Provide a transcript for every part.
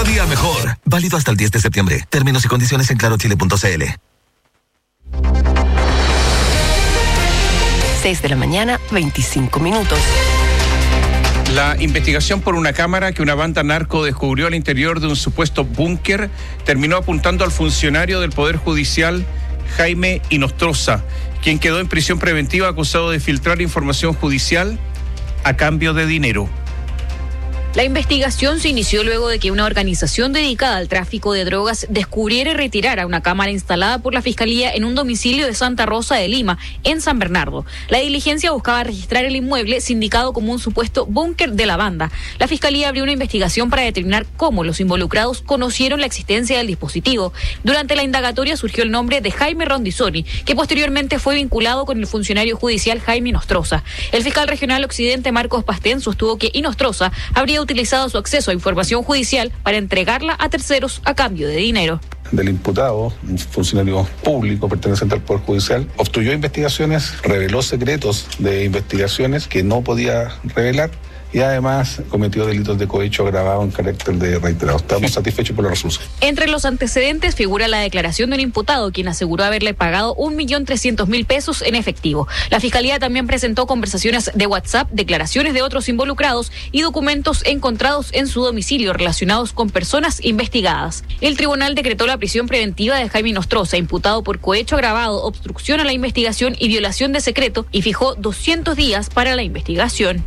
día mejor. Válido hasta el 10 de septiembre. Términos y condiciones en clarochile.cl. 6 de la mañana, 25 minutos. La investigación por una cámara que una banda narco descubrió al interior de un supuesto búnker terminó apuntando al funcionario del Poder Judicial, Jaime Inostroza, quien quedó en prisión preventiva acusado de filtrar información judicial a cambio de dinero. La investigación se inició luego de que una organización dedicada al tráfico de drogas descubriera y retirara una cámara instalada por la Fiscalía en un domicilio de Santa Rosa de Lima, en San Bernardo. La diligencia buscaba registrar el inmueble sindicado como un supuesto búnker de la banda. La Fiscalía abrió una investigación para determinar cómo los involucrados conocieron la existencia del dispositivo. Durante la indagatoria surgió el nombre de Jaime Rondizoni, que posteriormente fue vinculado con el funcionario judicial Jaime Inostroza. El fiscal regional Occidente, Marcos Pastén, sostuvo que Inostroza habría utilizado su acceso a información judicial para entregarla a terceros a cambio de dinero. Del imputado, un funcionario público perteneciente al Poder Judicial, obstruyó investigaciones, reveló secretos de investigaciones que no podía revelar y además cometió delitos de cohecho agravado en carácter de reiterado. Estamos satisfechos por la resolución. Entre los antecedentes figura la declaración de un imputado, quien aseguró haberle pagado 1.300.000 pesos en efectivo. La Fiscalía también presentó conversaciones de WhatsApp, declaraciones de otros involucrados y documentos encontrados en su domicilio relacionados con personas investigadas. El tribunal decretó la prisión preventiva de Jaime Inostroza, imputado por cohecho agravado, obstrucción a la investigación y violación de secreto, y fijó 200 días para la investigación.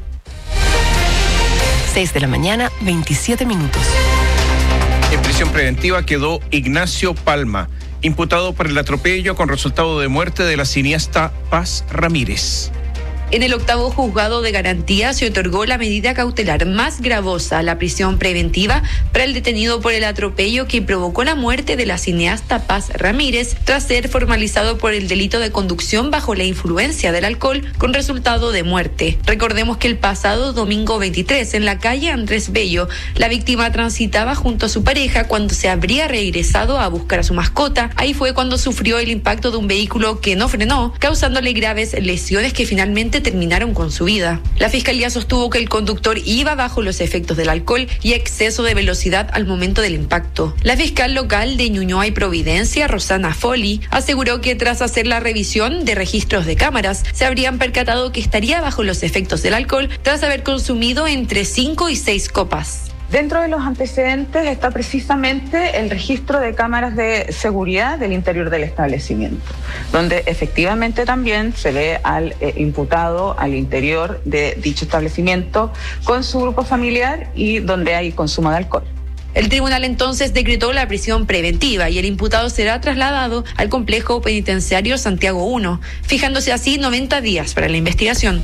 6 de la mañana, 27 minutos. En prisión preventiva quedó Ignacio Palma, imputado por el atropello con resultado de muerte de la cineasta Paz Ramírez. En el 8º juzgado de garantía se otorgó la medida cautelar más gravosa, la prisión preventiva, para el detenido por el atropello que provocó la muerte de la cineasta Paz Ramírez, tras ser formalizado por el delito de conducción bajo la influencia del alcohol con resultado de muerte. Recordemos que el pasado domingo 23, en la calle Andrés Bello, la víctima transitaba junto a su pareja cuando se habría regresado a buscar a su mascota. Ahí fue cuando sufrió el impacto de un vehículo que no frenó, causándole graves lesiones que finalmente terminaron con su vida. La Fiscalía sostuvo que el conductor iba bajo los efectos del alcohol y exceso de velocidad al momento del impacto. La fiscal local de Ñuñoa y Providencia, Rosana Folli, aseguró que tras hacer la revisión de registros de cámaras, se habrían percatado que estaría bajo los efectos del alcohol tras haber consumido entre 5 y 6 copas. Dentro de los antecedentes está precisamente el registro de cámaras de seguridad del interior del establecimiento, donde efectivamente también se ve al imputado al interior de dicho establecimiento con su grupo familiar y donde hay consumo de alcohol. El tribunal entonces decretó la prisión preventiva y el imputado será trasladado al complejo penitenciario Santiago 1, fijándose así 90 días para la investigación.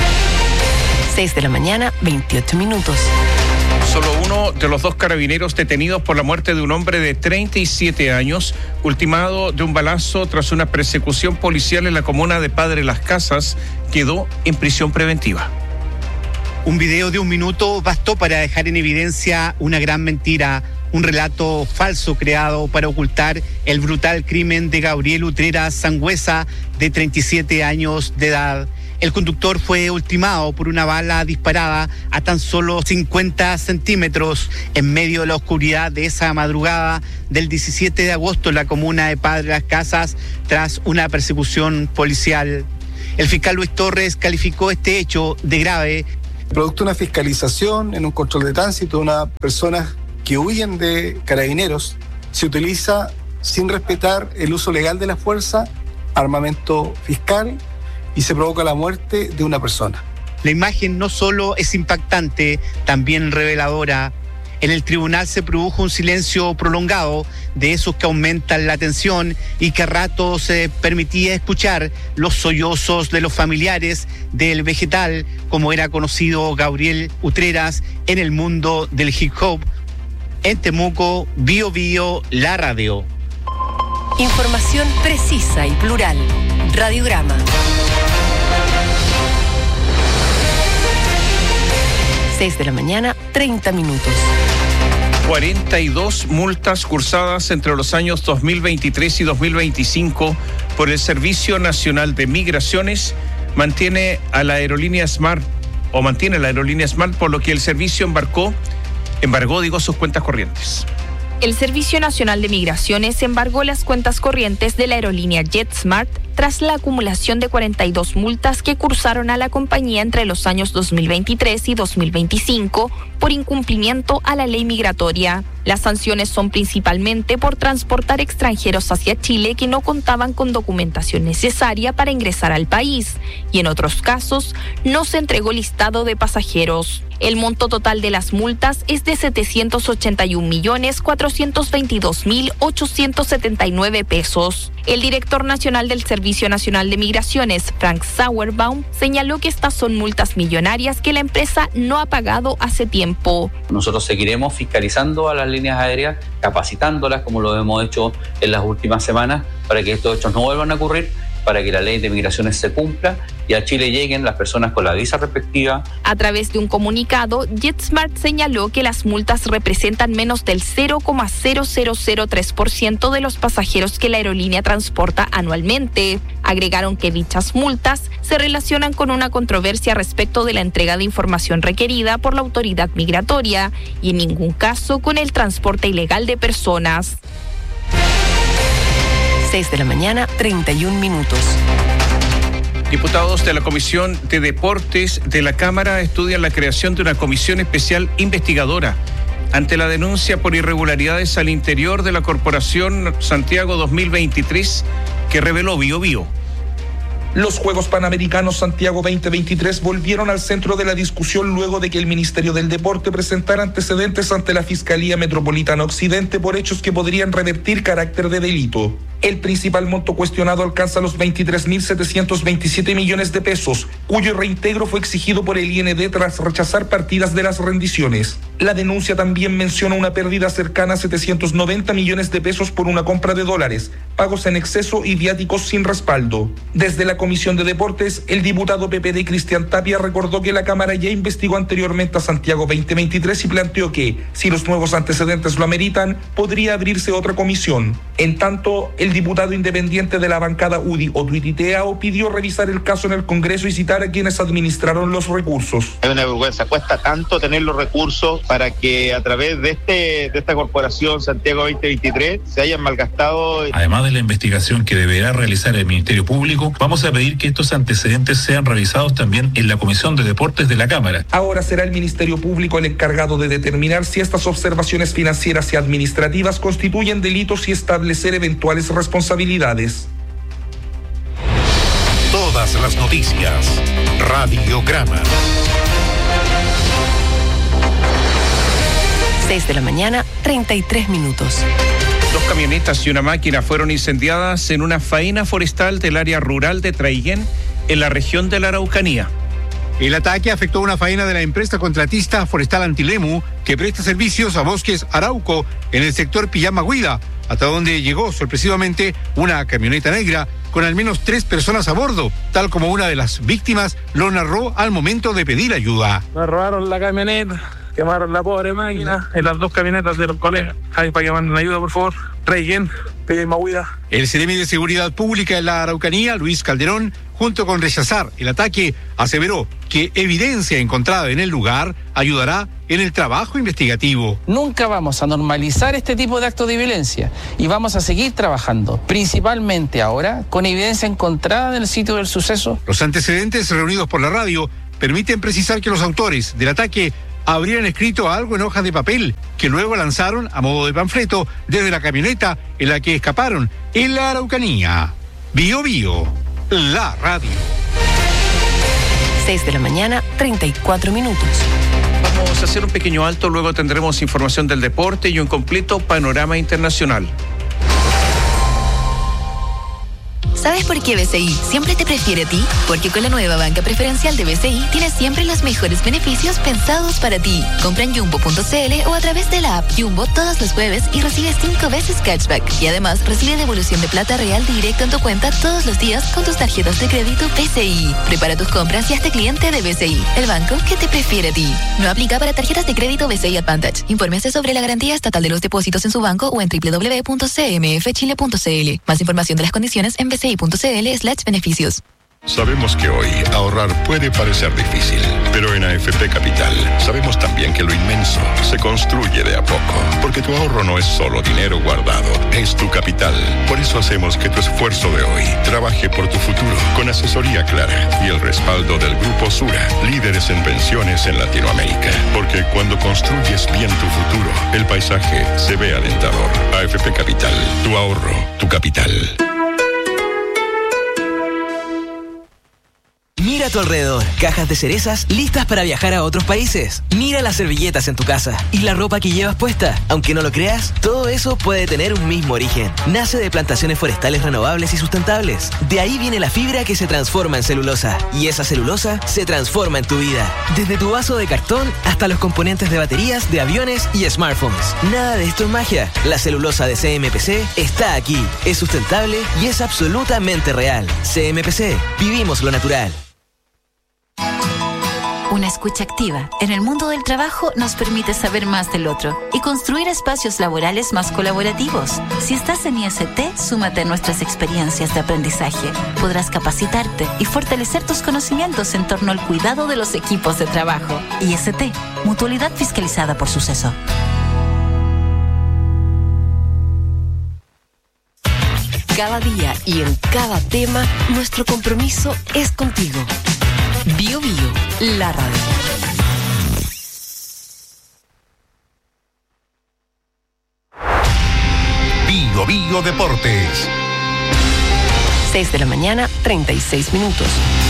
6 de la mañana, 28 minutos. Solo uno de los 2 carabineros detenidos por la muerte de un hombre de 37 años, ultimado de un balazo tras una persecución policial en la comuna de Padre Las Casas, quedó en prisión preventiva. Un video de 1 minuto bastó para dejar en evidencia una gran mentira, un relato falso creado para ocultar el brutal crimen de Gabriel Utreras Sangüesa, de 37 años de edad. El conductor fue ultimado por una bala disparada a tan solo 50 centímetros en medio de la oscuridad de esa madrugada del 17 de agosto en la comuna de Padre Las Casas, tras una persecución policial. El fiscal Luis Torres calificó este hecho de grave. Producto de una fiscalización en un control de tránsito de una persona que huyen de carabineros, se utiliza, sin respetar el uso legal de la fuerza, armamento fiscal, y se provoca la muerte de una persona. La imagen no solo es impactante, también reveladora. En el tribunal se produjo un silencio prolongado, de esos que aumentan la tensión y que a ratos se permitía escuchar los sollozos de los familiares del vegetal, como era conocido Gabriel Utreras en el mundo del hip hop. En Temuco, Bio Bio, la radio. Información precisa y plural. Radiograma. 6 de la mañana, 30 minutos. 42 multas cursadas entre los años 2023 y 2025 por el Servicio Nacional de Migraciones mantiene la aerolínea Smart, por lo que el servicio embarcó embargó, sus cuentas corrientes. El Servicio Nacional de Migraciones embargó las cuentas corrientes de la aerolínea JetSmart tras la acumulación de 42 multas que cursaron a la compañía entre los años 2023 y 2025 por incumplimiento a la ley migratoria. Las sanciones son principalmente por transportar extranjeros hacia Chile que no contaban con documentación necesaria para ingresar al país y en otros casos no se entregó listado de pasajeros. El monto total de las multas es de 781.422.879 pesos. El director nacional del Servicio Nacional de Migraciones, Frank Sauerbaum, señaló que estas son multas millonarias que la empresa no ha pagado hace tiempo. Nosotros seguiremos fiscalizando a las líneas aéreas, capacitándolas como lo hemos hecho en las últimas semanas para que estos hechos no vuelvan a ocurrir, para que la ley de migraciones se cumpla y a Chile lleguen las personas con la visa respectiva. A través de un comunicado, JetSmart señaló que las multas representan menos del 0,0003% de los pasajeros que la aerolínea transporta anualmente. Agregaron que dichas multas se relacionan con una controversia respecto de la entrega de información requerida por la autoridad migratoria y en ningún caso con el transporte ilegal de personas. 6 de la mañana, 31 minutos. Diputados de la Comisión de Deportes de la Cámara estudian la creación de una comisión especial investigadora ante la denuncia por irregularidades al interior de la Corporación Santiago 2023 que reveló Biobío. Los Juegos Panamericanos Santiago 2023 volvieron al centro de la discusión luego de que el Ministerio del Deporte presentara antecedentes ante la Fiscalía Metropolitana Occidente por hechos que podrían revertir carácter de delito. El principal monto cuestionado alcanza los 23.727 millones de pesos, cuyo reintegro fue exigido por el IND tras rechazar partidas de las rendiciones. La denuncia también menciona una pérdida cercana a 790 millones de pesos por una compra de dólares, pagos en exceso y viáticos sin respaldo. Desde la Comisión de Deportes, el diputado PPD Cristian Tapia recordó que la Cámara ya investigó anteriormente a Santiago 2023 y planteó que, si los nuevos antecedentes lo ameritan, podría abrirse otra comisión. En tanto, el diputado independiente de la bancada UDI, Otuititeao, pidió revisar el caso en el Congreso y citar a quienes administraron los recursos. Es una vergüenza, cuesta tanto tener los recursos para que a través de esta corporación Santiago 2023 se hayan malgastado. Además de la investigación que deberá realizar el Ministerio Público, vamos a pedir que estos antecedentes sean revisados también en la Comisión de Deportes de la Cámara. Ahora será el Ministerio Público el encargado de determinar si estas observaciones financieras y administrativas constituyen delitos y establecer eventuales responsabilidades. Todas las noticias. Radiograma. 6 de la mañana, 33 minutos. 2 camionetas y una máquina fueron incendiadas en una faena forestal del área rural de Traiguén, en la región de la Araucanía. El ataque afectó una faena de la empresa contratista Forestal Antilemu, que presta servicios a Bosques Arauco en el sector Pillamagüida, hasta donde llegó sorpresivamente una camioneta negra con al menos 3 personas a bordo, tal como una de las víctimas lo narró al momento de pedir ayuda. Nos robaron la camioneta, quemaron la pobre máquina en las 2 camionetas de los colegas. Ay, para que manden ayuda, por favor. Traiguén, Pillamagüida. El Seremi de Seguridad Pública en la Araucanía, Luis Calderón, junto con rechazar el ataque, aseveró que evidencia encontrada en el lugar ayudará en el trabajo investigativo. Nunca vamos a normalizar este tipo de actos de violencia y vamos a seguir trabajando, principalmente ahora, con evidencia encontrada en el sitio del suceso. Los antecedentes reunidos por la radio permiten precisar que los autores del ataque habrían escrito algo en hojas de papel que luego lanzaron a modo de panfleto desde la camioneta en la que escaparon en la Araucanía. Biobío, la radio. 6 de la mañana, 34 minutos. Vamos a hacer un pequeño alto, luego tendremos información del deporte y un completo panorama internacional. ¿Sabes por qué BCI siempre te prefiere a ti? Porque con la nueva banca preferencial de BCI tienes siempre los mejores beneficios pensados para ti. Compra en Jumbo.cl o a través de la app Jumbo todos los jueves y recibe 5 veces cashback. Y además recibe devolución de plata real directo en tu cuenta todos los días con tus tarjetas de crédito BCI. Prepara tus compras y hazte cliente de BCI, el banco que te prefiere a ti. No aplica para tarjetas de crédito BCI Advantage. Infórmese sobre la garantía estatal de los depósitos en su banco o en www.cmfchile.cl. Más información de las condiciones en BCI.cl/beneficios. Sabemos que hoy ahorrar puede parecer difícil, pero en AFP Capital sabemos también que lo inmenso se construye de a poco, porque tu ahorro no es solo dinero guardado, es tu capital. Por eso hacemos que tu esfuerzo de hoy trabaje por tu futuro, con asesoría clara y el respaldo del Grupo Sura, líderes en pensiones en Latinoamérica. Porque cuando construyes bien tu futuro, el paisaje se ve alentador. AFP Capital, tu ahorro, tu capital. Mira a tu alrededor, cajas de cerezas listas para viajar a otros países. Mira las servilletas en tu casa y la ropa que llevas puesta. Aunque no lo creas, todo eso puede tener un mismo origen. Nace de plantaciones forestales renovables y sustentables. De ahí viene la fibra que se transforma en celulosa. Y esa celulosa se transforma en tu vida. Desde tu vaso de cartón hasta los componentes de baterías, de aviones y smartphones. Nada de esto es magia. La celulosa de CMPC está aquí. Es sustentable y es absolutamente real. CMPC, vivimos lo natural. Una escucha activa en el mundo del trabajo nos permite saber más del otro y construir espacios laborales más colaborativos. Si estás en IST, súmate a nuestras experiencias de aprendizaje. Podrás capacitarte y fortalecer tus conocimientos en torno al cuidado de los equipos de trabajo. IST, Mutualidad Fiscalizada por Suceso. Cada día y en cada tema, nuestro compromiso es contigo. Bio Bio, la radio. Bio Bio Deportes. 6 de la mañana, 36 minutos.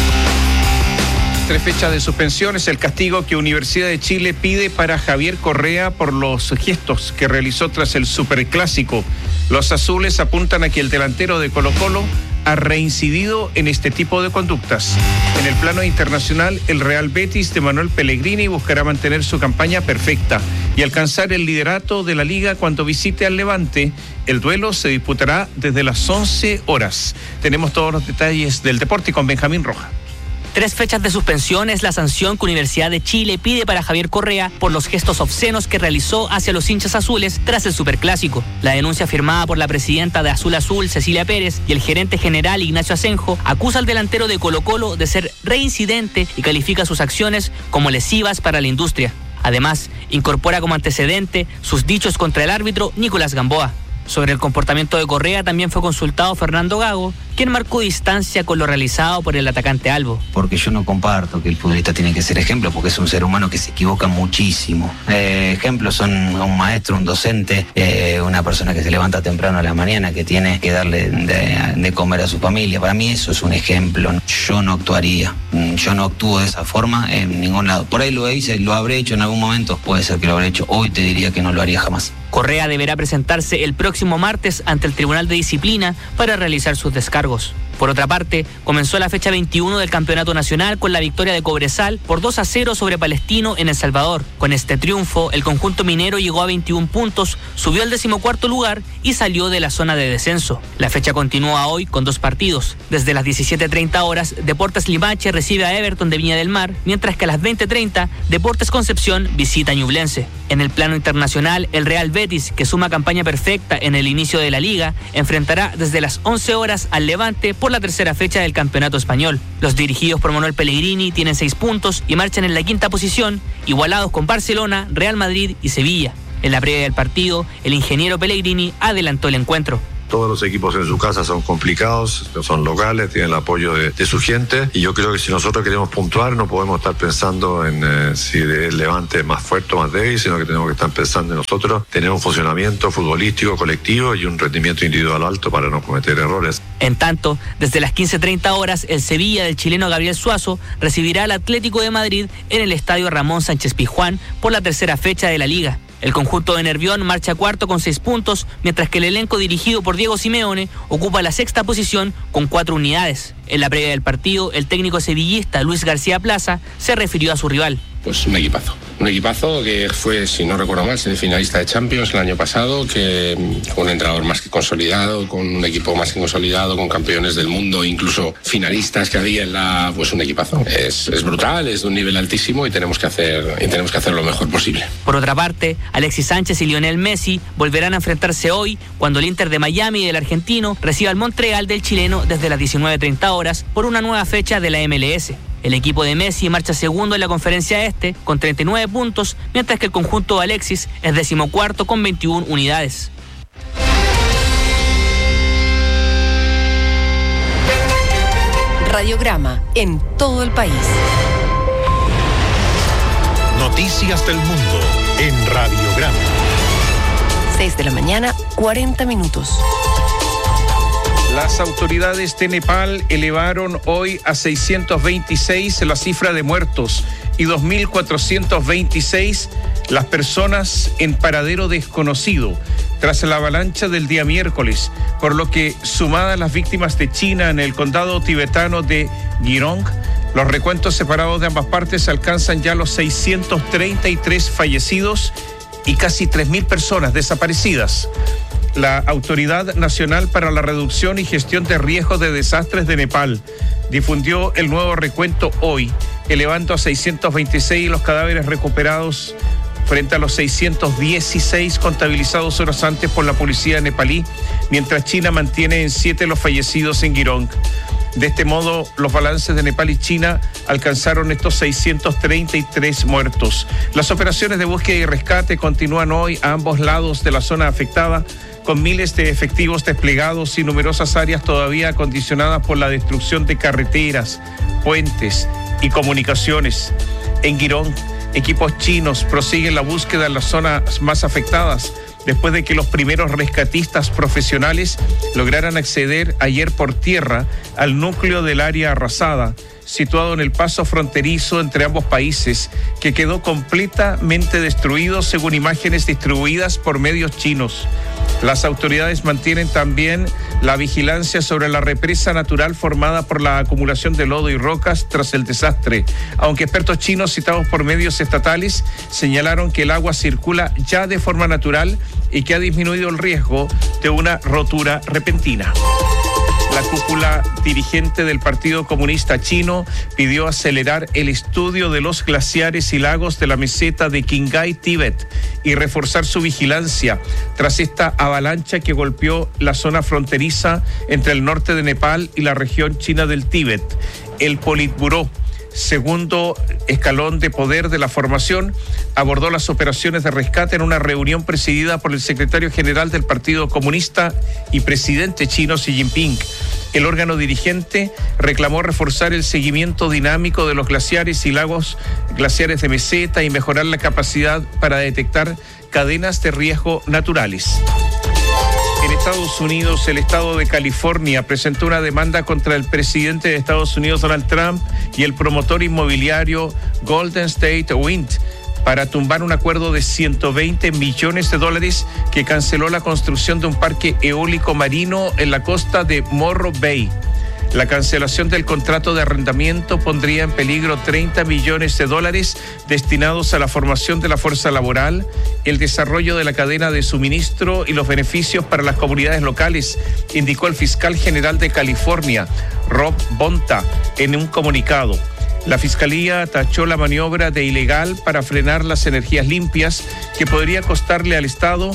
3 fechas de suspensión es el castigo que Universidad de Chile pide para Javier Correa por los gestos que realizó tras el Superclásico. Los azules apuntan a que el delantero de Colo-Colo ha reincidido en este tipo de conductas. En el plano internacional, el Real Betis de Manuel Pellegrini buscará mantener su campaña perfecta y alcanzar el liderato de la liga cuando visite al Levante. El duelo se disputará desde las 11 horas. Tenemos todos los detalles del deporte con Benjamín Roja. 3 fechas de suspensión es la sanción que Universidad de Chile pide para Javier Correa por los gestos obscenos que realizó hacia los hinchas azules tras el Superclásico. La denuncia firmada por la presidenta de Azul Azul, Cecilia Pérez, y el gerente general Ignacio Asenjo acusa al delantero de Colo-Colo de ser reincidente y califica sus acciones como lesivas para la industria. Además, incorpora como antecedente sus dichos contra el árbitro Nicolás Gamboa. Sobre el comportamiento de Correa también fue consultado Fernando Gago, quien marcó distancia con lo realizado por el atacante Albo. Porque yo no comparto que el futbolista tiene que ser ejemplo, porque es un ser humano que se equivoca muchísimo. Ejemplos son un maestro, un docente, una persona que se levanta temprano a la mañana, que tiene que darle de comer a su familia. Para mí eso es un ejemplo. Yo no actuaría, yo no actúo de esa forma en ningún lado. Por ahí lo hice, lo habré hecho en algún momento, puede ser que lo habré hecho. Hoy te diría que no lo haría jamás. Correa deberá presentarse el próximo martes ante el Tribunal de Disciplina para realizar sus descargos. Por otra parte, comenzó la fecha 21 del Campeonato Nacional con la victoria de Cobresal por 2-0 sobre Palestino en El Salvador. Con este triunfo, el conjunto minero llegó a 21 puntos, subió al 14º lugar y salió de la zona de descenso. La fecha continúa hoy con 2 partidos. Desde las 17:30 horas, Deportes Limache recibe a Everton de Viña del Mar, mientras que a las 20:30, Deportes Concepción visita a Ñublense. En el plano internacional, el Real Betis, que suma campaña perfecta en el inicio de la liga, enfrentará desde las 11 horas al Levante por la tercera fecha del Campeonato Español. Los dirigidos por Manuel Pellegrini tienen 6 puntos y marchan en la 5ª posición, igualados con Barcelona, Real Madrid y Sevilla. En la previa del partido, el ingeniero Pellegrini adelantó el encuentro. Todos los equipos en su casa son complicados, son locales, tienen el apoyo de su gente, y yo creo que si nosotros queremos puntuar no podemos estar pensando en si el Levante es más fuerte o más débil, sino que tenemos que estar pensando en nosotros tener un funcionamiento futbolístico colectivo y un rendimiento individual alto para no cometer errores. En tanto, desde las 15:30 horas, el Sevilla del chileno Gabriel Suazo recibirá al Atlético de Madrid en el estadio Ramón Sánchez Pizjuán por la tercera fecha de la liga. El conjunto de Nervión marcha cuarto con 6 puntos, mientras que el elenco dirigido por Diego Simeone ocupa la 6ª posición con 4 unidades. En la previa del partido, el técnico sevillista Luis García Plaza se refirió a su rival. Pues un equipazo. Un equipazo que fue, si no recuerdo mal, semifinalista de Champions el año pasado, que con un entrenador más que consolidado, con un equipo más que consolidado, con campeones del mundo, incluso finalistas que había pues un equipazo. Es brutal, es de un nivel altísimo y tenemos que hacer lo mejor posible. Por otra parte, Alexis Sánchez y Lionel Messi volverán a enfrentarse hoy cuando el Inter de Miami y el argentino reciba al Montreal del chileno desde las 19:30 horas por una nueva fecha de la MLS. El equipo de Messi marcha segundo en la conferencia este con 39 puntos, mientras que el conjunto de Alexis es 14º con 21 unidades. Radiograma en todo el país. Noticias del mundo en Radiograma. 6 de la mañana, 40 minutos. Las autoridades de Nepal elevaron hoy a 626 la cifra de muertos y 2.426 las personas en paradero desconocido tras la avalancha del día miércoles, por lo que, sumadas las víctimas de China en el condado tibetano de Girong, los recuentos separados de ambas partes alcanzan ya los 633 fallecidos y casi 3.000 personas desaparecidas. La Autoridad Nacional para la Reducción y Gestión de Riesgos de Desastres de Nepal difundió el nuevo recuento hoy, elevando a 626 los cadáveres recuperados frente a los 616 contabilizados horas antes por la policía nepalí, mientras China mantiene en 7 los fallecidos en Girong. De este modo, los balances de Nepal y China alcanzaron estos 633 muertos. Las operaciones de búsqueda y rescate continúan hoy a ambos lados de la zona afectada, con miles de efectivos desplegados y numerosas áreas todavía acondicionadas por la destrucción de carreteras, puentes y comunicaciones. En Girong, equipos chinos prosiguen la búsqueda en las zonas más afectadas, después de que los primeros rescatistas profesionales lograran acceder ayer por tierra al núcleo del área arrasada, situado en el paso fronterizo entre ambos países, que quedó completamente destruido según imágenes distribuidas por medios chinos. Las autoridades mantienen también la vigilancia sobre la represa natural formada por la acumulación de lodo y rocas tras el desastre, aunque expertos chinos citados por medios estatales señalaron que el agua circula ya de forma natural y que ha disminuido el riesgo de una rotura repentina. La cúpula dirigente del Partido Comunista Chino pidió acelerar el estudio de los glaciares y lagos de la meseta de Qinghai, Tíbet, y reforzar su vigilancia tras esta avalancha que golpeó la zona fronteriza entre el norte de Nepal y la región china del Tíbet. El Politburó, segundo escalón de poder de la formación, abordó las operaciones de rescate en una reunión presidida por el secretario general del Partido Comunista y presidente chino Xi Jinping. El órgano dirigente reclamó reforzar el seguimiento dinámico de los glaciares y lagos glaciares de meseta y mejorar la capacidad para detectar cadenas de riesgo naturales. En Estados Unidos, el estado de California presentó una demanda contra el presidente de Estados Unidos, Donald Trump, y el promotor inmobiliario Golden State Wind para tumbar un acuerdo de $120 millones que canceló la construcción de un parque eólico marino en la costa de Morro Bay. La cancelación del contrato de arrendamiento pondría en peligro $30 millones destinados a la formación de la fuerza laboral, el desarrollo de la cadena de suministro y los beneficios para las comunidades locales, indicó el fiscal general de California, Rob Bonta, en un comunicado. La Fiscalía tachó la maniobra de ilegal para frenar las energías limpias, que podría costarle al Estado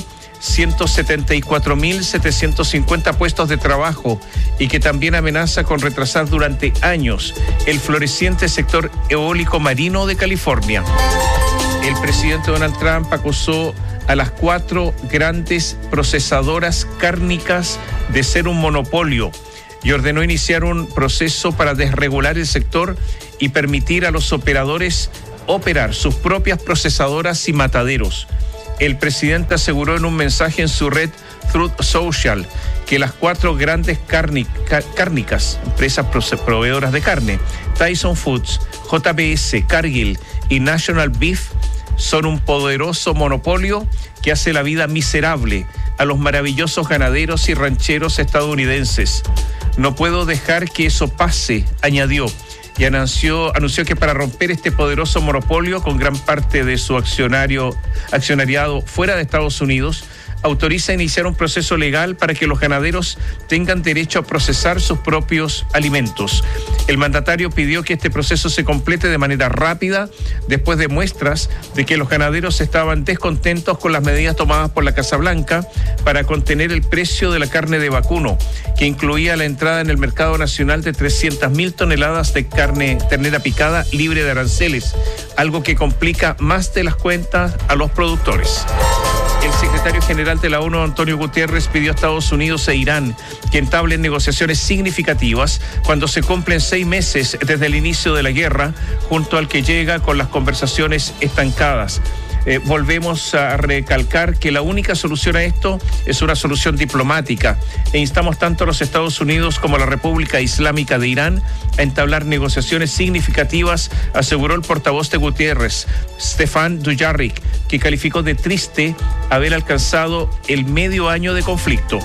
174.750 puestos de trabajo y que también amenaza con retrasar durante años el floreciente sector eólico marino de California. El presidente Donald Trump acusó a las 4 grandes procesadoras cárnicas de ser un monopolio y ordenó iniciar un proceso para desregular el sector y permitir a los operadores operar sus propias procesadoras y mataderos. El presidente aseguró en un mensaje en su red Truth Social que las 4 grandes cárnicas, empresas proveedoras de carne, Tyson Foods, JBS, Cargill y National Beef, son un poderoso monopolio que hace la vida miserable a los maravillosos ganaderos y rancheros estadounidenses. No puedo dejar que eso pase, añadió, y anunció que para romper este poderoso monopolio con gran parte de su accionariado fuera de Estados Unidos, autoriza iniciar un proceso legal para que los ganaderos tengan derecho a procesar sus propios alimentos. El mandatario pidió que este proceso se complete de manera rápida después de muestras de que los ganaderos estaban descontentos con las medidas tomadas por la Casa Blanca para contener el precio de la carne de vacuno, que incluía la entrada en el mercado nacional de 300.000 toneladas de carne ternera picada libre de aranceles, algo que complica más de las cuentas a los productores. El secretario general de la ONU, Antonio Guterres, pidió a Estados Unidos e Irán que entablen negociaciones significativas cuando se cumplen 6 meses desde el inicio de la guerra, junto al que llega con las conversaciones estancadas. Volvemos a recalcar que la única solución a esto es una solución diplomática e instamos tanto a los Estados Unidos como a la República Islámica de Irán a entablar negociaciones significativas, aseguró el portavoz de Guterres, Stefan Dujarric, que calificó de triste haber alcanzado el medio año de conflicto.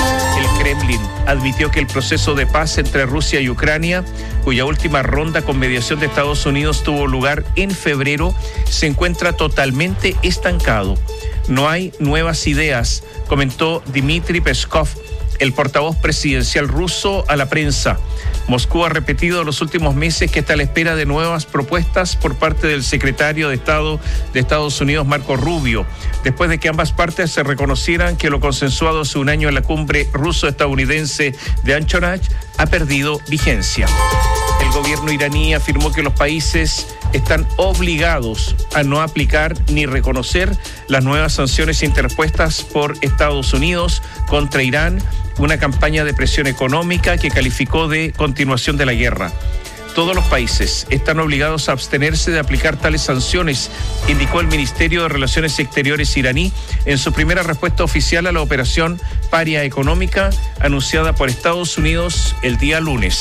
El Kremlin admitió que el proceso de paz entre Rusia y Ucrania, cuya última ronda con mediación de Estados Unidos tuvo lugar en febrero, se encuentra totalmente estancado. No hay nuevas ideas, comentó Dmitry Peskov, el portavoz presidencial ruso, a la prensa. Moscú ha repetido en los últimos meses que está a la espera de nuevas propuestas por parte del secretario de Estado de Estados Unidos, Marco Rubio, después de que ambas partes se reconocieran que lo consensuado hace un año en la cumbre ruso-estadounidense de Anchorage ha perdido vigencia. El gobierno iraní afirmó que los países están obligados a no aplicar ni reconocer las nuevas sanciones interpuestas por Estados Unidos contra Irán, una campaña de presión económica que calificó de continuación de la guerra. Todos los países están obligados a abstenerse de aplicar tales sanciones, indicó el Ministerio de Relaciones Exteriores iraní en su primera respuesta oficial a la operación paria económica anunciada por Estados Unidos el día lunes.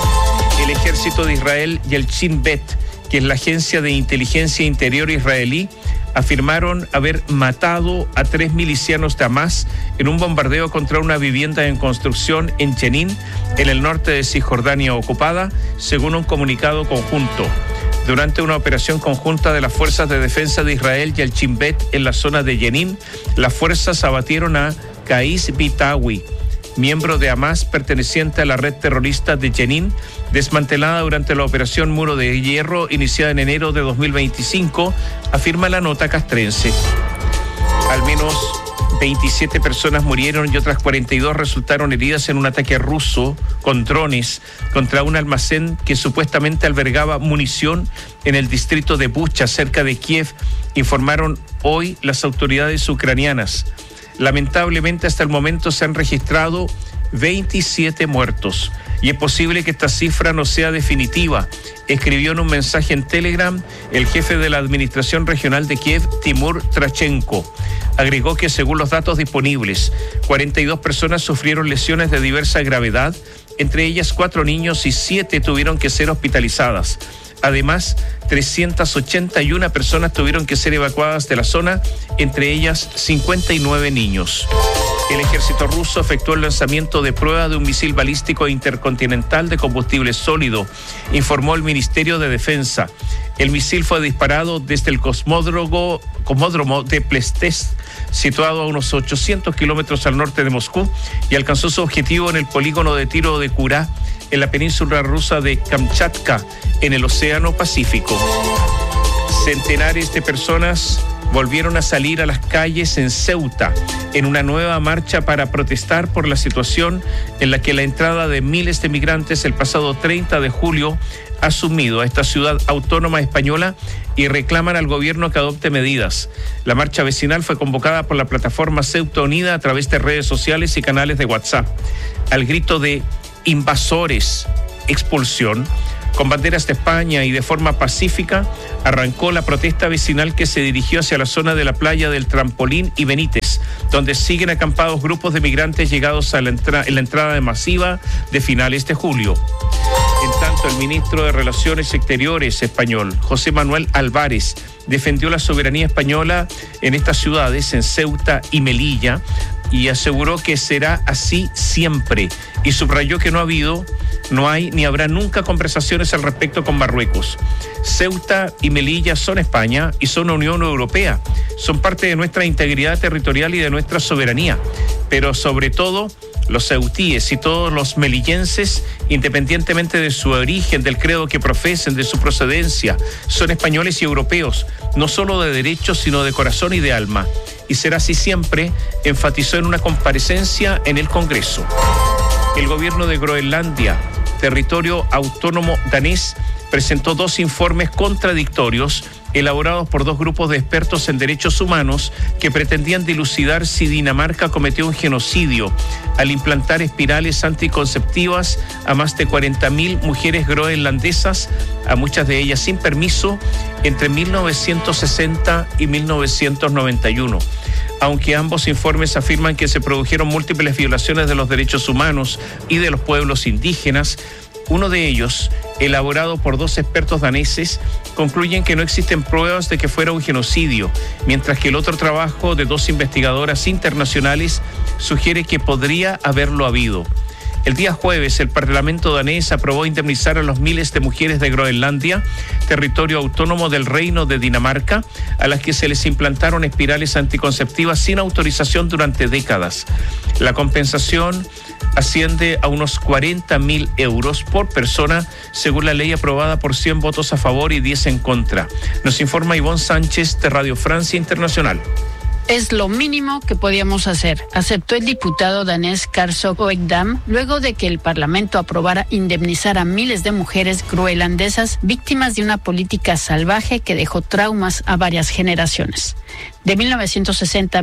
El ejército de Israel y el Shin Bet, que es la agencia de inteligencia interior israelí, afirmaron haber matado a 3 milicianos de Hamas en un bombardeo contra una vivienda en construcción en Jenin, en el norte de Cisjordania ocupada, según un comunicado conjunto. Durante una operación conjunta de las Fuerzas de Defensa de Israel y el Shin Bet en la zona de Jenin, las fuerzas abatieron a Qais Bitawi, miembro de Hamas perteneciente a la red terrorista de Jenin, desmantelada durante la operación Muro de Hierro iniciada en enero de 2025, afirma la nota castrense. Al menos 27 personas murieron y otras 42 resultaron heridas en un ataque ruso con drones contra un almacén que supuestamente albergaba munición en el distrito de Bucha, cerca de Kiev, informaron hoy las autoridades ucranianas. Lamentablemente hasta el momento se han registrado 27 muertos y es posible que esta cifra no sea definitiva, escribió en un mensaje en Telegram el jefe de la administración regional de Kiev, Timur Trachenko. Agregó que según los datos disponibles, 42 personas sufrieron lesiones de diversa gravedad, entre ellas 4 niños y 7 tuvieron que ser hospitalizadas. Además, 381 personas tuvieron que ser evacuadas de la zona, entre ellas 59 niños. El ejército ruso efectuó el lanzamiento de prueba de un misil balístico intercontinental de combustible sólido, informó el Ministerio de Defensa. El misil fue disparado desde el cosmódromo de Plestsk, situado a unos 800 kilómetros al norte de Moscú, y alcanzó su objetivo en el polígono de tiro de Kurá, en la península rusa de Kamchatka, en el Océano Pacífico. Centenares de personas volvieron a salir a las calles en Ceuta en una nueva marcha para protestar por la situación en la que la entrada de miles de migrantes el pasado 30 de julio ha sumido a esta ciudad autónoma española y reclaman al gobierno que adopte medidas. La marcha vecinal fue convocada por la plataforma Ceuta Unida a través de redes sociales y canales de WhatsApp. Al grito de invasores, expulsión, con banderas de España y de forma pacífica, arrancó la protesta vecinal que se dirigió hacia la zona de la playa del Trampolín y Benítez, donde siguen acampados grupos de migrantes llegados a en la entrada masiva de finales de julio. En tanto, el ministro de Relaciones Exteriores español, José Manuel Álvarez, defendió la soberanía española en estas ciudades, en Ceuta y Melilla, y aseguró que será así siempre, y subrayó que no ha habido No hay ni habrá nunca conversaciones al respecto con Marruecos. Ceuta y Melilla son España y son Unión Europea. Son parte de nuestra integridad territorial y de nuestra soberanía. Pero sobre todo, los ceutíes y todos los melillenses, independientemente de su origen, del credo que profesen, de su procedencia, son españoles y europeos, no solo de derechos, sino de corazón y de alma. Y será así siempre, enfatizó en una comparecencia en el Congreso. El gobierno de Groenlandia, territorio autónomo danés, presentó 2 informes contradictorios elaborados por 2 grupos de expertos en derechos humanos que pretendían dilucidar si Dinamarca cometió un genocidio al implantar espirales anticonceptivas a más de 40.000 mujeres groenlandesas, a muchas de ellas sin permiso, entre 1960 y 1991. Aunque ambos informes afirman que se produjeron múltiples violaciones de los derechos humanos y de los pueblos indígenas, uno de ellos, elaborado por 2 expertos daneses, concluyen que no existen pruebas de que fuera un genocidio, mientras que el otro trabajo de 2 investigadoras internacionales sugiere que podría haberlo habido. El día jueves, el Parlamento danés aprobó indemnizar a los miles de mujeres de Groenlandia, territorio autónomo del Reino de Dinamarca, a las que se les implantaron espirales anticonceptivas sin autorización durante décadas. La compensación asciende a unos 40.000 euros por persona, según la ley aprobada por 100 votos a favor y 10 en contra. Nos informa Ivonne Sánchez de Radio Francia Internacional. Es lo mínimo que podíamos hacer, aceptó el diputado danés Karso Oegdam, luego de que el Parlamento aprobara indemnizar a miles de mujeres groenlandesas víctimas de una política salvaje que dejó traumas a varias generaciones. De 1960 a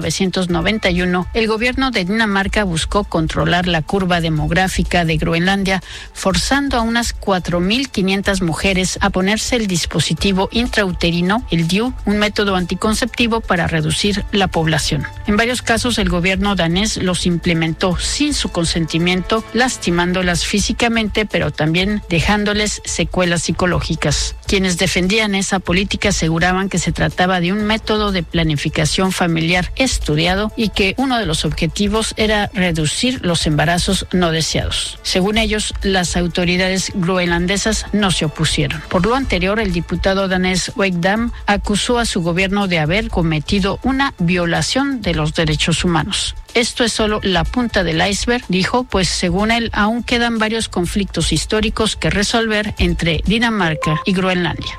1991, el gobierno de Dinamarca buscó controlar la curva demográfica de Groenlandia, forzando a unas 4.500 mujeres a ponerse el dispositivo intrauterino, el DIU, un método anticonceptivo para reducir la población. En varios casos, el gobierno danés los implementó sin su consentimiento, lastimándolas físicamente, pero también dejándoles secuelas psicológicas. Quienes defendían esa política aseguraban que se trataba de un método de planificación familiar estudiado y que uno de los objetivos era reducir los embarazos no deseados. Según ellos, las autoridades groenlandesas no se opusieron. Por lo anterior, el diputado danés Oegdam acusó a su gobierno de haber cometido una violación de los derechos humanos. Esto es solo la punta del iceberg, dijo, pues según él aún quedan varios conflictos históricos que resolver entre Dinamarca y Groenlandia.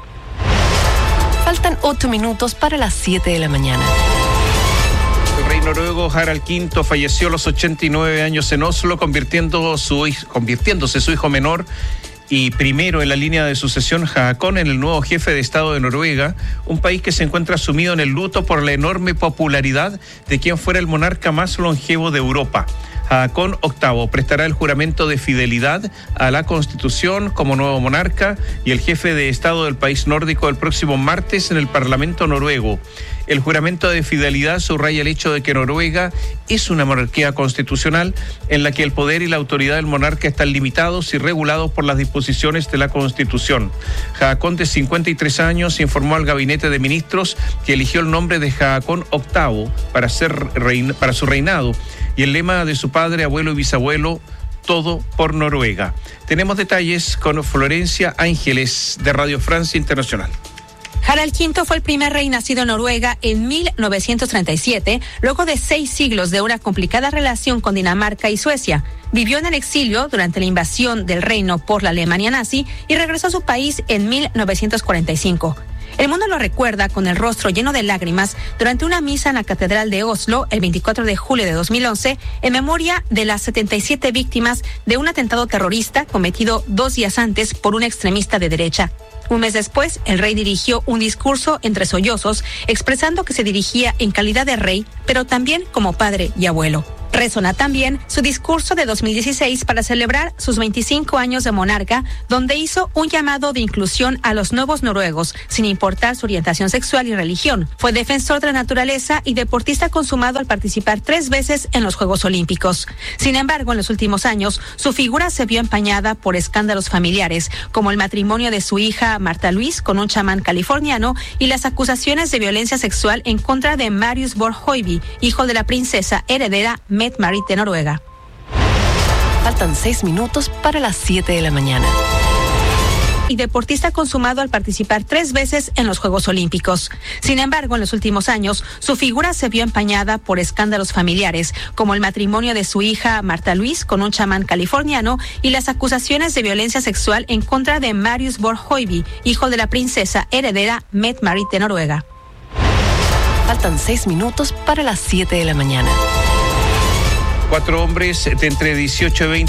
Faltan 8 minutos para las 7 de la mañana. El rey noruego Harald V falleció a los 89 años en Oslo, convirtiéndose su hijo menor y primero en la línea de sucesión Haakon en el nuevo jefe de Estado de Noruega, un país que se encuentra sumido en el luto por la enorme popularidad de quien fuera el monarca más longevo de Europa. Haakon VIII prestará el juramento de fidelidad a la Constitución como nuevo monarca y el jefe de Estado del país nórdico el próximo martes en el Parlamento noruego. El juramento de fidelidad subraya el hecho de que Noruega es una monarquía constitucional en la que el poder y la autoridad del monarca están limitados y regulados por las disposiciones de la Constitución. Haakon, de 53 años, informó al gabinete de ministros que eligió el nombre de Haakon VIII para su reinado y el lema de su padre, abuelo y bisabuelo, todo por Noruega. Tenemos detalles con Florencia Ángeles de Radio Francia Internacional. Harald V fue el primer rey nacido en Noruega en 1937, luego de 6 siglos de una complicada relación con Dinamarca y Suecia. Vivió en el exilio durante la invasión del reino por la Alemania nazi y regresó a su país en 1945. El mundo lo recuerda con el rostro lleno de lágrimas durante una misa en la Catedral de Oslo el 24 de julio de 2011 en memoria de las 77 víctimas de un atentado terrorista cometido 2 días antes por un extremista de derecha. Un mes después, el rey dirigió un discurso entre sollozos expresando que se dirigía en calidad de rey, pero también como padre y abuelo. Resona también su discurso de 2016 para celebrar sus 25 años de monarca, donde hizo un llamado de inclusión a los nuevos noruegos, sin importar su orientación sexual y religión. Fue defensor de la naturaleza y deportista consumado al participar 3 veces en los Juegos Olímpicos. Sin embargo, en los últimos años, su figura se vio empañada por escándalos familiares, como el matrimonio de su hija Marta Louise con un chamán californiano y las acusaciones de violencia sexual en contra de Marius Borg Høiby, hijo de la princesa heredera Mette-Marit de Noruega. Faltan 6 minutos para las 7 de la mañana. Y deportista consumado al participar 3 veces en los Juegos Olímpicos. Sin embargo, en los últimos años, su figura se vio empañada por escándalos familiares, como el matrimonio de su hija Marta Luis con un chamán californiano y las acusaciones de violencia sexual en contra de Marius Borg-Høiby, hijo de la princesa heredera Mette-Marit de Noruega. Faltan 6 minutos para las 7 de la mañana. 4 hombres de entre 18 y 20